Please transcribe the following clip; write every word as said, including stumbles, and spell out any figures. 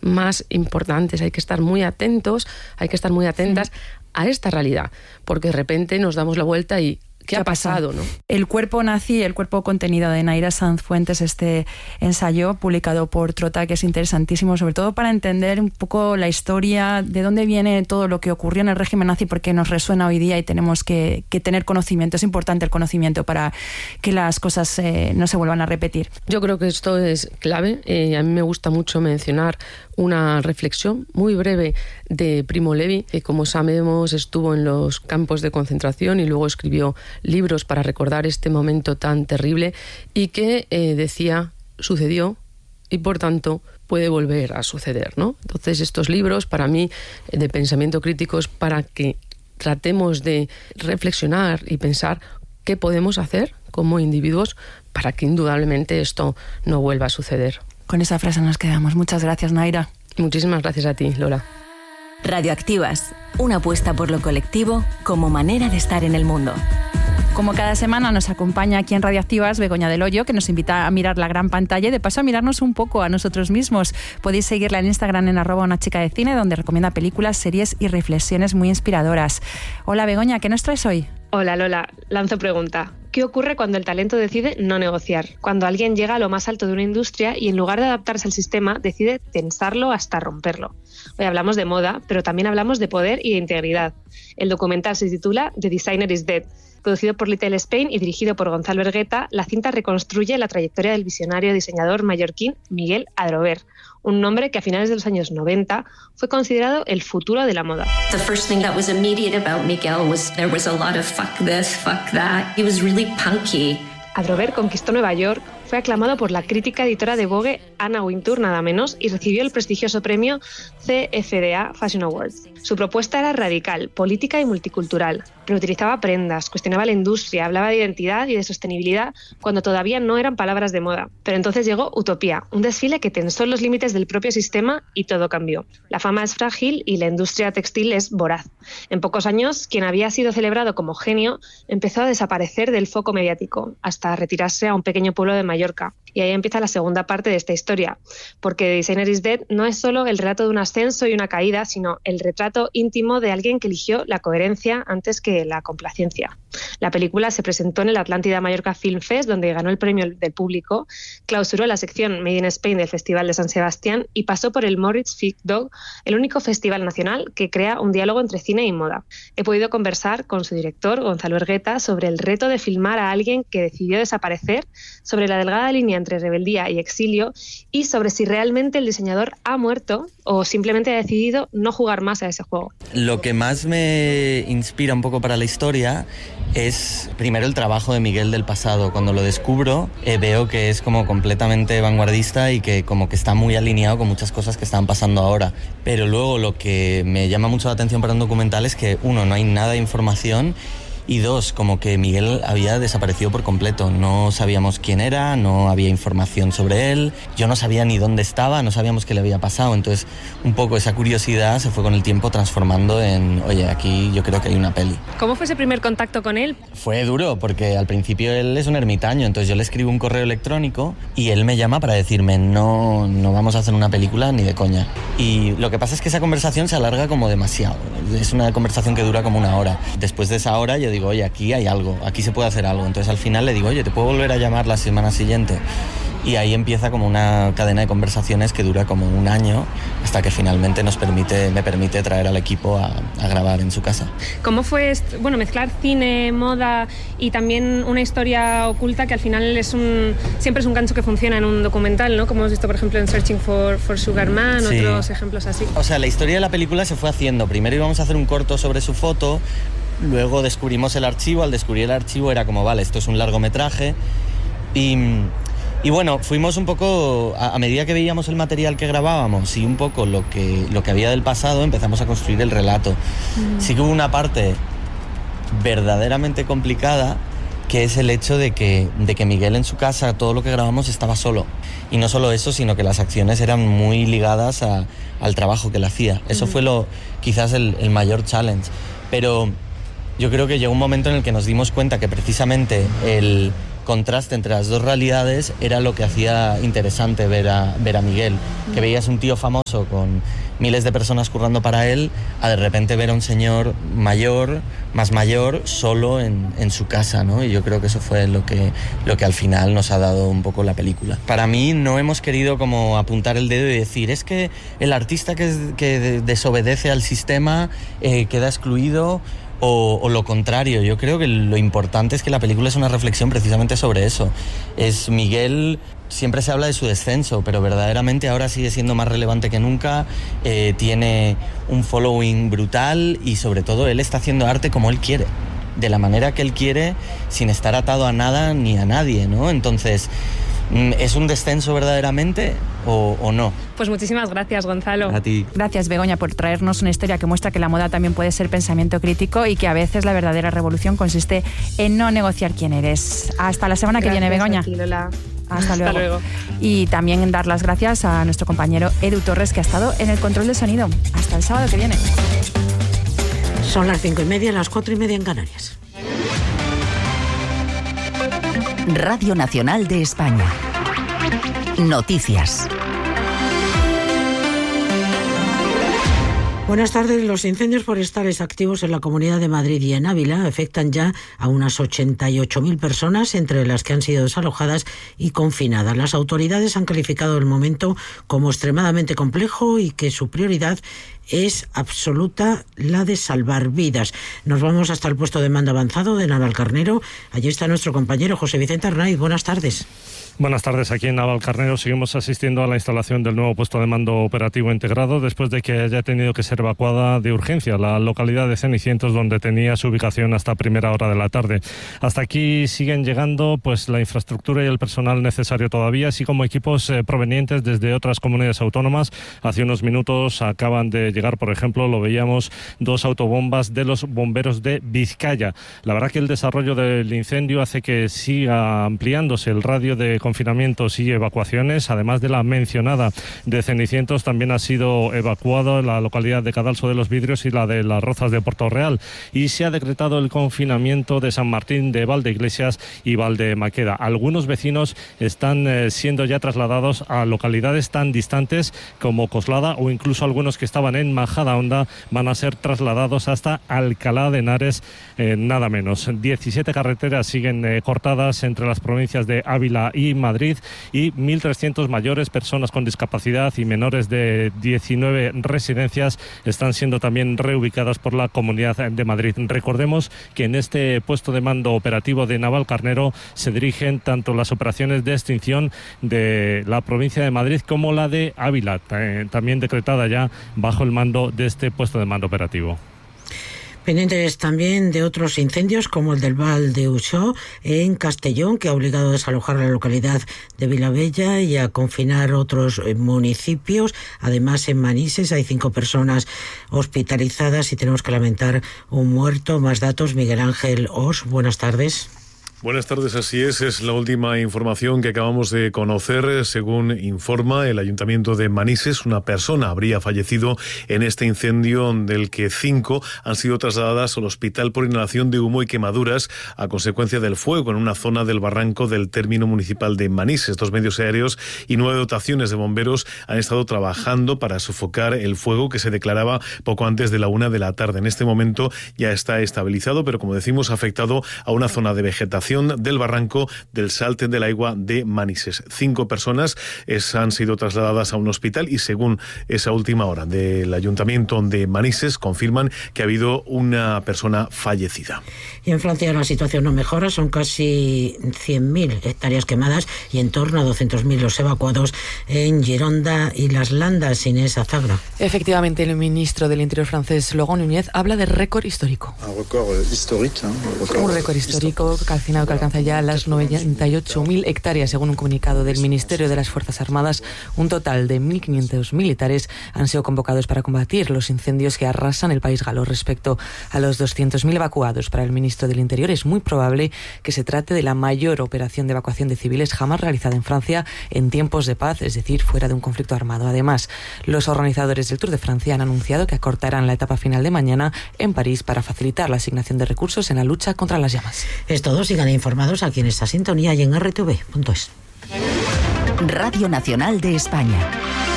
más importantes. Hay que estar muy atentos, hay que estar muy atentas sí. a esta realidad, porque de repente nos damos la vuelta y ¿qué ha pasado, no? El cuerpo nazi, el cuerpo contenido de Nayra Sanz Fuentes, este ensayo publicado por Trota, que es interesantísimo, sobre todo para entender un poco la historia, de dónde viene todo lo que ocurrió en el régimen nazi, porque nos resuena hoy día y tenemos que, que tener conocimiento. Es importante el conocimiento para que las cosas eh, no se vuelvan a repetir. Yo creo que esto es clave. Eh, a mí me gusta mucho mencionar una reflexión muy breve de Primo Levi, que como sabemos estuvo en los campos de concentración y luego escribió libros para recordar este momento tan terrible y que eh, decía, sucedió y por tanto puede volver a suceder, ¿no? Entonces estos libros para mí de pensamiento crítico es para que tratemos de reflexionar y pensar qué podemos hacer como individuos para que indudablemente esto no vuelva a suceder. Con esa frase nos quedamos. Muchas gracias, Nayra. Muchísimas gracias a ti, Lola. Radioactivas, una apuesta por lo colectivo como manera de estar en el mundo. Como cada semana nos acompaña aquí en Radioactivas Begoña del Hoyo, que nos invita a mirar la gran pantalla y de paso a mirarnos un poco a nosotros mismos. Podéis seguirla en Instagram en arroba una chica de cine, donde recomienda películas, series y reflexiones muy inspiradoras. Hola Begoña, ¿qué nos traes hoy? Hola Lola, lanzo pregunta. ¿Qué ocurre cuando el talento decide no negociar? Cuando alguien llega a lo más alto de una industria y en lugar de adaptarse al sistema decide tensarlo hasta romperlo. Hoy hablamos de moda, pero también hablamos de poder y de integridad. El documental se titula The Designer is Dead. Producido por Little Spain y dirigido por Gonzalo Ergueta, la cinta reconstruye la trayectoria del visionario diseñador mallorquín Miguel Adrover, un nombre que a finales de los años noventa fue considerado el futuro de la moda. The first thing that was immediate about Miguel was there was a lot of fuck this, fuck that. He was really punky. Adrover conquistó Nueva York, fue aclamado por la crítica editora de Vogue, Anna Wintour, nada menos, y recibió el prestigioso premio C F D A Fashion Awards. Su propuesta era radical, política y multicultural. Reutilizaba prendas, cuestionaba la industria, hablaba de identidad y de sostenibilidad cuando todavía no eran palabras de moda. Pero entonces llegó Utopía, un desfile que tensó los límites del propio sistema y todo cambió. La fama es frágil y la industria textil es voraz. En pocos años, quien había sido celebrado como genio empezó a desaparecer del foco mediático, hasta retirarse a un pequeño pueblo de Mallorca. Y ahí empieza la segunda parte de esta historia, porque The Designer is Dead no es solo el relato de un ascenso y una caída, sino el retrato íntimo de alguien que eligió la coherencia antes que la complacencia. La película se presentó en el Atlántida Mallorca Film Fest, donde ganó el premio del público, clausuró la sección Made in Spain del Festival de San Sebastián y pasó por el Moritz Ficht Dog, el único festival nacional que crea un diálogo entre cine y moda. He podido conversar con su director, Gonzalo Ergueta, sobre el reto de filmar a alguien que decidió desaparecer, sobre la delgada línea entre rebeldía y exilio y sobre si realmente el diseñador ha muerto o simplemente ha decidido no jugar más a ese juego. Lo que más me inspira un poco para la historia es primero el trabajo de Miguel del pasado. Cuando lo descubro eh, veo que es como completamente vanguardista y que como que está muy alineado con muchas cosas que están pasando ahora. Pero luego lo que me llama mucho la atención para un documental es que uno, no hay nada de información y dos, como que Miguel había desaparecido por completo. No sabíamos quién era, no había información sobre él, yo no sabía ni dónde estaba, no sabíamos qué le había pasado. Entonces un poco esa curiosidad se fue con el tiempo transformando en, oye, aquí yo creo que hay una peli. ¿Cómo fue ese primer contacto con él? Fue duro porque al principio él es un ermitaño, entonces yo le escribo un correo electrónico y él me llama para decirme no, no vamos a hacer una película ni de coña. Y lo que pasa es que esa conversación se alarga como demasiado, es una conversación que dura como una hora. Después de esa hora yo digo, oye, aquí hay algo, aquí se puede hacer algo. Entonces al final le digo, oye, ¿te puedo volver a llamar la semana siguiente? Y ahí empieza como una cadena de conversaciones que dura como un año hasta que finalmente nos permite, me permite traer al equipo a, a grabar en su casa. ¿Cómo fue bueno, mezclar cine, moda y también una historia oculta que al final es un, siempre es un gancho que funciona en un documental, ¿no? Como hemos visto, por ejemplo, en Searching for, for Sugar Man, sí. Otros ejemplos así. O sea, la historia de la película se fue haciendo. Primero íbamos a hacer un corto sobre su foto, luego descubrimos el archivo. Al descubrir el archivo era como, vale, esto es un largometraje. Y... Y bueno, fuimos un poco, a, a medida que veíamos el material que grabábamos y un poco lo que, lo que había del pasado, empezamos a construir el relato. Mm. Sí que hubo una parte verdaderamente complicada, que es el hecho de que, de que Miguel en su casa, todo lo que grabamos estaba solo. Y no solo eso, sino que las acciones eran muy ligadas a, al trabajo que él hacía. Eso mm. fue lo, quizás el, el mayor challenge. Pero yo creo que llegó un momento en el que nos dimos cuenta que precisamente el... contraste entre las dos realidades era lo que hacía interesante ver a, ver a Miguel, que veías un tío famoso con miles de personas currando para él, a de repente ver a un señor mayor, más mayor, solo en, en su casa, ¿no? Y yo creo que eso fue lo que, lo que al final nos ha dado un poco la película. Para mí no hemos querido como apuntar el dedo y decir, es que el artista que, es, que desobedece al sistema eh, queda excluido, o, o lo contrario. Yo creo que lo importante es que la película es una reflexión precisamente sobre eso. Es Miguel... Siempre se habla de su descenso, pero verdaderamente ahora sigue siendo más relevante que nunca, eh, tiene un following brutal y sobre todo él está haciendo arte como él quiere, de la manera que él quiere, sin estar atado a nada ni a nadie, ¿no? Entonces, ¿es un descenso verdaderamente o, o no? Pues muchísimas gracias, Gonzalo. A ti. Gracias, Begoña, por traernos una historia que muestra que la moda también puede ser pensamiento crítico y que a veces la verdadera revolución consiste en no negociar quién eres. Hasta la semana Gracias que viene, Begoña. A ti, Lola. Hasta luego. Hasta luego. Y también dar las gracias a nuestro compañero Edu Torres, que ha estado en el control de sonido. Hasta el sábado que viene. Son las cinco y media, las cuatro y media en Canarias. Radio Nacional de España. Noticias. Buenas tardes. Los incendios forestales activos en la Comunidad de Madrid y en Ávila afectan ya a unas ochenta y ocho mil personas, entre las que han sido desalojadas y confinadas. Las autoridades han calificado el momento como extremadamente complejo y que su prioridad es absoluta, la de salvar vidas. Nos vamos hasta el puesto de mando avanzado de Navalcarnero. Allí está nuestro compañero José Vicente Arnaiz. Buenas tardes. Buenas tardes. Aquí en Navalcarnero seguimos asistiendo a la instalación del nuevo puesto de mando operativo integrado después de que haya tenido que ser evacuada de urgencia la localidad de Cenicientos, donde tenía su ubicación hasta primera hora de la tarde. Hasta aquí siguen llegando pues la infraestructura y el personal necesario todavía, así como equipos eh, provenientes desde otras comunidades autónomas. Hace unos minutos acaban de llegar, por ejemplo, lo veíamos, dos autobombas de los bomberos de Vizcaya. La verdad que el desarrollo del incendio hace que siga ampliándose el radio de confinamientos y evacuaciones. Además de la mencionada de Cenicientos, también ha sido evacuado la localidad de Cadalso de los Vidrios y la de Las Rozas de Puerto Real, y se ha decretado el confinamiento de San Martín de Valdeiglesias y Valdemaqueda. Algunos vecinos están eh, siendo ya trasladados a localidades tan distantes como Coslada, o incluso algunos que estaban en Majadahonda van a ser trasladados hasta Alcalá de Henares, eh, nada menos. diecisiete carreteras siguen eh, cortadas entre las provincias de Ávila y Madrid, y mil trescientos mayores, personas con discapacidad y menores de diecinueve residencias están siendo también reubicadas por la Comunidad de Madrid. Recordemos que en este puesto de mando operativo de Navalcarnero se dirigen tanto las operaciones de extinción de la provincia de Madrid como la de Ávila, eh, también decretada ya bajo el mando de este puesto de mando operativo. Pendientes también de otros incendios, como el del Val de Uxó en Castellón, que ha obligado a desalojar la localidad de Vilabella y a confinar otros municipios. Además, en Manises hay cinco personas hospitalizadas y tenemos que lamentar un muerto. Más datos, Miguel Ángel Os. Buenas tardes. Buenas tardes, así es, es la última información que acabamos de conocer. Según informa el Ayuntamiento de Manises, una persona habría fallecido en este incendio, del que cinco han sido trasladadas al hospital por inhalación de humo y quemaduras a consecuencia del fuego en una zona del barranco del término municipal de Manises. Dos medios aéreos y nueve dotaciones de bomberos han estado trabajando para sofocar el fuego, que se declaraba poco antes de la una de la tarde. En este momento ya está estabilizado, pero como decimos, ha afectado a una zona de vegetación del barranco del Salte del Aigua de Manises. Cinco personas es, han sido trasladadas a un hospital, y según esa última hora del Ayuntamiento de Manises, confirman que ha habido una persona fallecida. Y en Francia la situación no mejora, son casi cien mil hectáreas quemadas y en torno a doscientos mil los evacuados en Gironda y Las Landas. Inés Azagra. Efectivamente, el ministro del Interior francés, Laurent Nunez, habla de récord histórico. Un récord histórico, ¿eh? Un récord, un récord histórico que al final que alcanza ya las noventa y ocho mil hectáreas, según un comunicado del Ministerio de las Fuerzas Armadas. Un total de mil quinientos militares han sido convocados para combatir los incendios que arrasan el país galo. Respecto a los doscientos mil evacuados, para el ministro del Interior es muy probable que se trate de la mayor operación de evacuación de civiles jamás realizada en Francia en tiempos de paz, es decir, fuera de un conflicto armado. Además, los organizadores del Tour de Francia han anunciado que acortarán la etapa final de mañana en París para facilitar la asignación de recursos en la lucha contra las llamas. Es todo, sigan informados aquí en esta sintonía y en r t v punto es. Radio Nacional de España.